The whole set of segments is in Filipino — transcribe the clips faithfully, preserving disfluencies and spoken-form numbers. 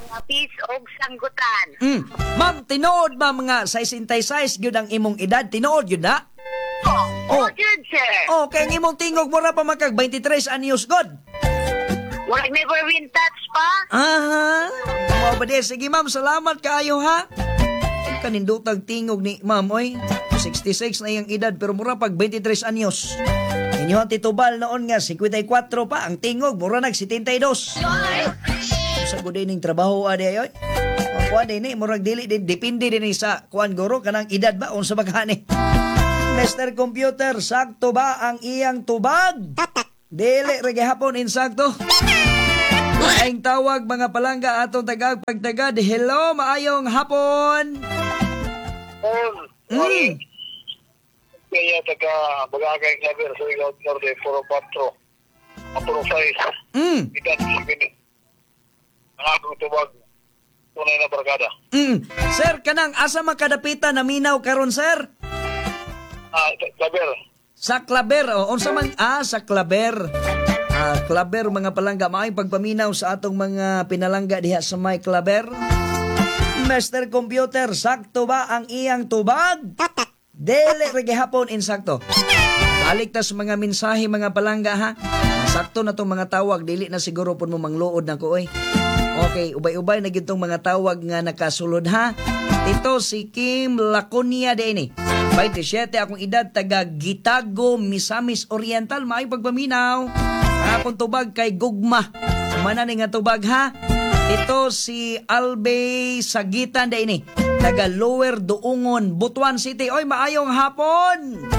Lapis og sanggutan. Mm. Ma'am, tinuod ba mga sixty-six gyud ang imong edad? Tinuod gyud na? Oh, oh, good, sir. Oh, kay ang imong tingog mo ra pa magkag twenty-three anyos god. Wala never been touched pa? Aha. Mao ba di? Sige ma'am, salamat kaayo ha. Kanindutag tingog ni ma'am oy. sixty-six na iyang edad pero mura pag twenty-three anyos. Inyo ang titubal noon nga fifty-four pa ang tingog mura nag seventy-two. Sa gud ning trabaho adi ayoy. Kuan din ni murag dili din depende din sa kuan guro kanang edad ba unsa ba gani. mister Computer, sakto ba ang iyang tubag? Dili ra gihapon insakto. Aing tawag mga palangga atong tagag pagtagad. Hello, maayong hapon. Um, Mm. Kaya taga Bagagay Claver sa Ilaw Norte, Puro Patro, Apuro Size, Mm. Itan sa Gini. Ang akong tubag, tunay na barkada. Mm. Sir, kanang asa makadapitan na minaw karon sir? Ah, Claver. Sa Claver, o unsa man ah sa Claver. Ah, Claver mga palangga, maay pagpaminaw sa atong mga pinalangga diha sa may Claver. mister Computer, sakto ba ang iyang tubag? Dili ra gihapon insakto. Balik ta sa mga mensahe mga palangga ha. Sakto na tong mga tawag, dili na siguro pud mo mangluod na ko oy. Okay, ubay-ubay na gyud tong mga tawag nga nakasulod ha. Ito si Kim Laconia din eh. twenty-seven akong edad, taga Gitago, Misamis Oriental. Maay pagpaminaw. Akong tubag kay Gugma. Mana ni nga tubag ha. Ito si Albe Sagitan din eh. Taga Lower Duungon, Butuan City. Oy, maayong hapon.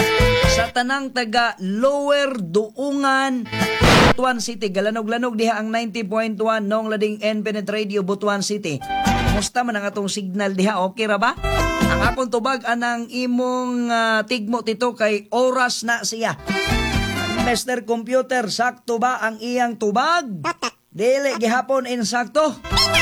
Sa tanang taga Lower Duungan, Butuan City. Galanog-lanog diha ang ninety point one nong lading Infinite Radio, Butuan City. Kumusta man ang atong signal diha? Okay ra ba? Ang akong tubag anang imong uh, tigmo tito kay oras na siya. mister Computer, sakto ba ang iyang tubag? Dili gihapon insakto.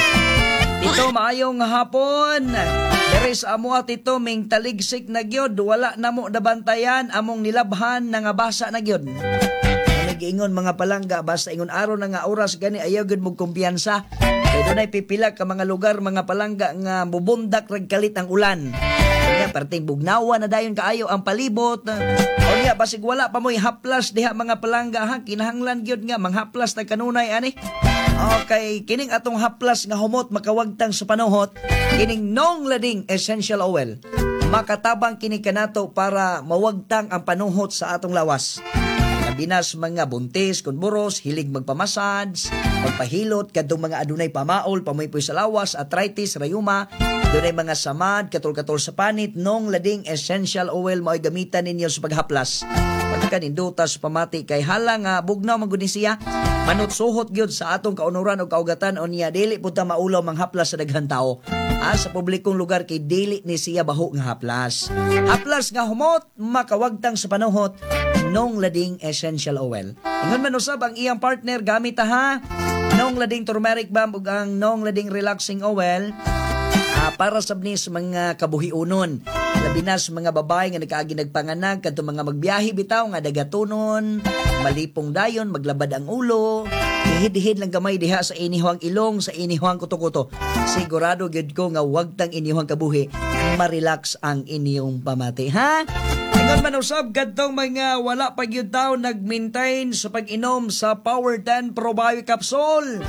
Dito maayong hapon. Dere sa amo at ito ming taligsik na gyud, wala namo nabantayan among nilabhan na nga basa na gyud. Giingon mga palangga basta ingon araw na nga oras gani ayaw gyud mo kumpiyansa. Kay dunay pipila ka mga lugar mga palangga nga mubundak rag kalit ang ulan. Kaya perting bugnawa na dayon kaayo ang palibot. O niya basig wala pa mo'y haplas diha mga palangga ha. Kinahanglan gyud nga manghaplas na kanunay ani. Okay, kining atong haplas nga humot makawagtang sa panuhot, kining nong lading essential oil. Makatabang kini kanato para mawagtang ang panuhot sa atong lawas. Binas mga buntis, kunburos, hilig magpamassage, magpahilot, kadtong mga adunay pamaol, pamaypoy sa lawas, arthritis, rayuma, adunay mga samad, katol-katol sa panit, nong lading essential oil mao'y gamitan ninyo sa paghaplas. Pagka nindutas pamati kay halang nga bugnaw magud ni siya, manut suhot gyud sa atong kaunuran o kaugatan o niya dili pud ta maulaw manghaplas sa daghan tao. Ah, sa publikong lugar kay dili ni siya baho nga haplas. Haplas nga humot makawagtang sa panuhot nong lading essential oil. Ingon man usab ang iyang partner gamit ha nong lading turmeric balm ug ang nong lading relaxing oil ah, para sabni sa mga kabuhiunon. Labi na sa mga babae nga nagkaagi nagpanganak kadto mga magbiyahe bitaw nga dagatunon, malipong dayon, maglabad ang ulo, ihid-ihid lang gamay diha sa inihang ilong, sa inihang kuto-kuto. Sigurado gyud ko nga wagtang inihang kabuhi, ma-relax ang inyong pamati ha. Ingon man usab kadtong mga wala pa gyud taw nag-maintain sa pag-inom sa Power ten Probio Capsule.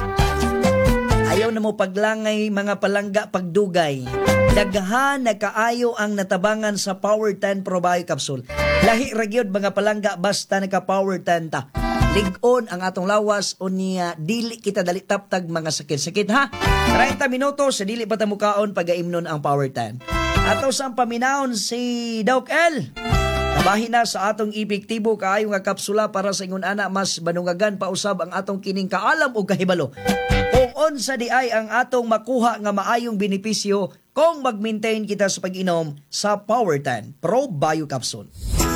Ayaw na mo paglangay mga palangga pagdugay. Daghan na kaayo ang natabangan sa Power ten Probio Capsule. Lahi ra gyud mga palangga basta naka Power ten ta. Lig-on ang atong lawas o niya dili kita dali taptag mga sakit-sakit ha. thirty minutos sa dili pa ta mukaon pagaimnon ang Power ten. Ato sang paminahon si Doc L. Kabahin na sa atong epektibo kaayo nga kapsula para sa ingon ana mas banungagan pa usab ang atong kining kaalam o kahibalo. Kung unsa di ay ang atong makuha nga maayong benepisyo kung mag-maintain kita sa pag-inom sa Power ten Probio Capsule.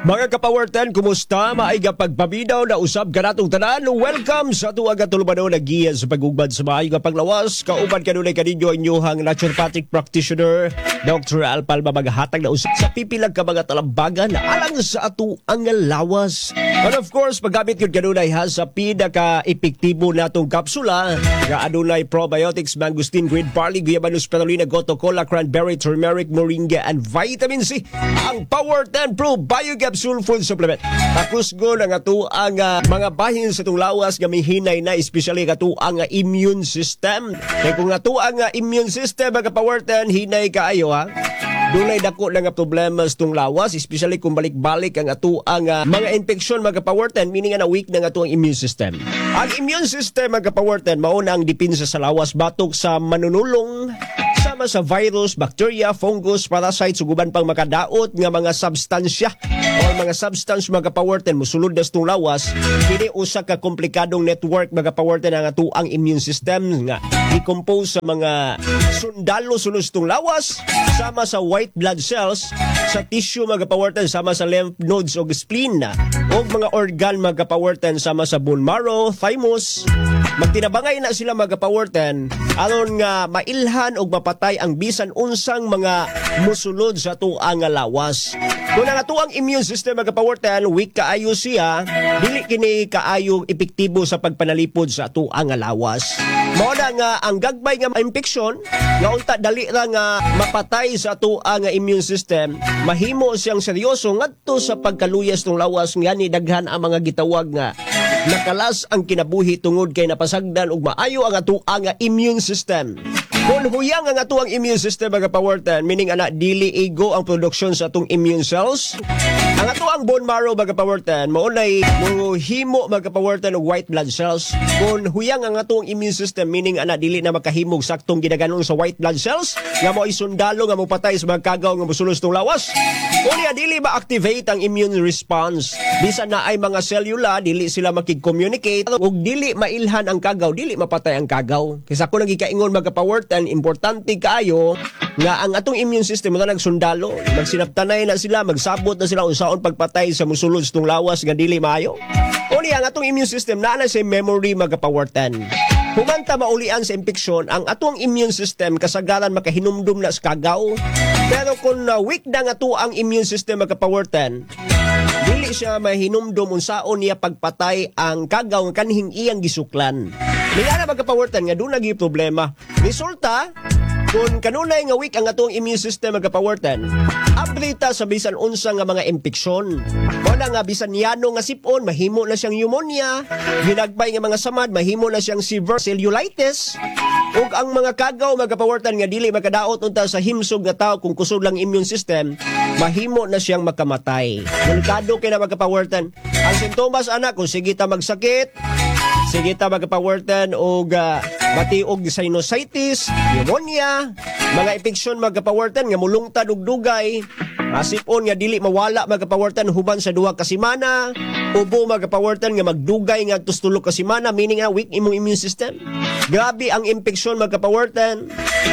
Mga ka-Power ten, kumusta? Maayga pagpaminaw na usab ka natong tanan. Welcome sa tuwag at tulumano na giya sa pag-ugban sa maayga paglawas. Kauban kanunay kaninyo inyuhang naturopathic practitioner, Doctor Al Palma, maghatag na usab sa pipilag ka mga talambagan na alang sa ato ang lawas. And of course, paggamit yun kanunay ha sa pinaka-epektibo natong kapsula nga adunay probiotics, mangosteen, green barley, guyabanus, spirulina, goto, cola, cranberry, turmeric, moringa, and vitamin C. Ang Power ten Pro BioCapsule Food Supplement. Takusgo na nga to ang uh, mga bahin sa itong lawas nga may hinay na, especially nga to ang uh, immune system. Kaya kung nga to ang uh, immune system, mga Power ten, hinay kaayo ha. Dunay dako na nga problema sa itong lawas, especially kung balik-balik ang ato ang uh, mga infeksyon, mga Power ten, meaning nga na weak na nga to ang immune system. Ang immune system, mga Power ten, mauna ang dipinsa sa lawas batok sa manunulong sama sa virus, bacteria, fungus, parasites, uguban pang makadaot nga mga substansya o mga substance, mga Power ten, musulod na itong lawas. Kini usa ka komplikadong network, mga Power ten, ang ato ang immune system nga i-compose sa mga sundalo sunod itong lawas, sama sa white blood cells, sa tissue, mga Power ten, sama sa lymph nodes o spleen o mga organ, mga Power ten, sama sa bone marrow, thymus. Magtinabangay na sila, mga Power ten, aron nga mailhan o mapatay ang bisan unsang mga musulod sa tuang lawas. Kung ang atuang immune system, mga Power ten, weak kaayo siya, dili kini kaayo epektibo sa pagpanalipod sa tuang lawas. Mao na nga ang gagbay nga infeksyon nga unta dali ra nga mapatay sa tuang immune system, mahimo siyang seryoso ngadto sa pagkaluyas ng lawas nga ni daghan ang mga gitawag nga nakalas ang kinabuhi tungod kay napasagdan og maayo ang atuang immune system. Kung huyang ang atuang immune system, mga Power ten, meaning ana dili igo ang produksyon sa atong immune cells, ang atuang bone marrow, mga Power ten, maunay mohimo, mga Power ten, og white blood cells. Kung huyang ang atuang immune system, meaning ana dili na makahimog saktong gidaganon sa white blood cells nga mo isundalo nga mo patay sa mga kagaw nga mosulos tong lawas. Unya dili ma-activate ang immune response. Bisan na ay mga selula, dili sila makig-communicate ug dili mailhan ang kagaw, dili mapatay ang kagaw. Kaysa ko nagikaingon, mga Power ten, importante kaayo nga ang atong immune system na nagsundalo, magsinaptanay na sila, magsabot na sila unsaon pagpatay sa musulod tong lawas nga dili maayo. Unya ang atong immune system naa na sa memory, mga Power ten. Humanta maulian sa impeksyon, ang atong immune system kasagaran makahinumdum na sa kagaw. Pero kung uh, weak na nga to ang immune system, mga Power ten, dili siya mahinumdum unsaon niya pagpatay ang kagaw nga kanhing iyang gisuklan. Niya na, mga Power ten, nga doon naging problema. Resulta, kung kanunay nga weak ang atong immune system, mga Power ten, abrita sa bisan unsa nga mga impeksyon. Wala nga bisan yano nga sipon, mahimo na siyang pneumonia, ginagbay nga mga samad, mahimo na siyang severe cellulitis, ug ang mga kagaw, mga Power ten, nga dili makadaot unta sa himsog nga tao kung kusog lang immune system, mahimo na siyang makamatay. Delikado kay na, mga Power ten. Ang sintomas, anak, kung sige ta magsakit, sige ta, mga Power ten, og uh, matiog sinusitis, pneumonia, mga infeksyon, mga Power ten, nga mulungtad og dugay, asipon nga dili mawala, mga Power ten, huban sa duha ka semana, ubo, mga Power ten, nga magdugay nga tustulo ka semana, meaning nga weak imong immune system. Grabe ang infeksyon, mga Power ten.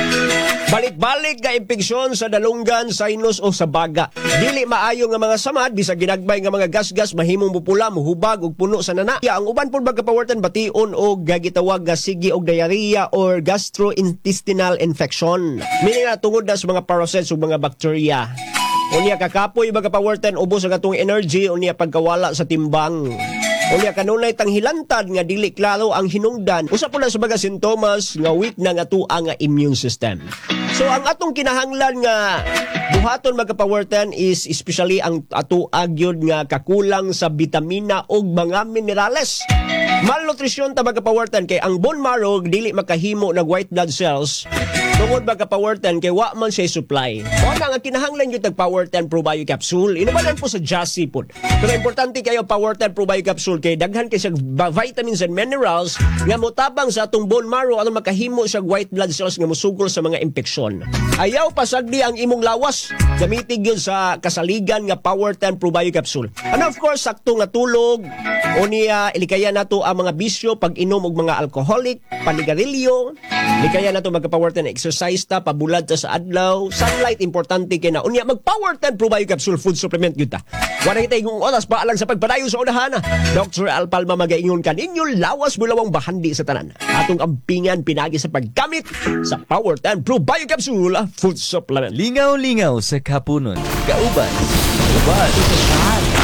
Balik-balik nga infeksyon sa dalunggan, sinus o sa baga. Dili maayo nga mga samad, bisag ginagbay nga mga gas-gas, mahimong mupula, muhubag og puno sa nana. Ang uban pud, mga Power ten, bation o gagitawag nga sige og diarrhea or gastrointestinal infection. Meaning na tungod na sa mga parasites o mga bacteria. Unya kakapoy, mga Power ten, ubos ang atong energy, unya pagkawala sa timbang. Unya kanunay tanghilantad nga dili klaro ang hinungdan. Usa po na sa mga sintomas nga weak na nga to ang immune system. So ang atong kinahanglan nga buhaton, mga Power ten, is especially ang ato agyod nga kakulang sa bitamina ug mga minerales. Malnutrisyon ta, mga Power ten, kay ang bone marrow dili makahimo ng white blood cells. Tungod, mga Power ten, kay wa man siya supply. O nga nga kinahanglan yung tag Power ten Pro Bio Capsule. Inabalan po sa Jassy po. Pero importante kayo Power ten Pro Bio Capsule kay daghan kay siya vitamins and minerals nga motabang sa atong bone marrow aron makahimo siya white blood cells nga musugol sa mga infeksyon. Ayaw pasagdi ang imong lawas. Gamitin yun sa kasaligan nga Power ten Pro Bio Capsule. And of course, sakto nga tulog, o niya ilikaya nato ang mga bisyo pag inom og mga alcoholic, panigarilyo, ilikaya nato, mga Power ten, exercise exercise ta, pabulad ta sa adlaw, sunlight importante kay na. Unya mag-Power ten Pro Bio Capsule food supplement yun ta. Wala kita yung oras pa alang sa pagpadayo sa unahan. Doctor Al Palma magaingon kan inyo lawas bulawang bahandi sa tanan. Atong ampingan pinagi sa paggamit sa Power ten Pro Bio Capsule food supplement. Lingaw-lingaw sa kapunon. Kauban. Kauban.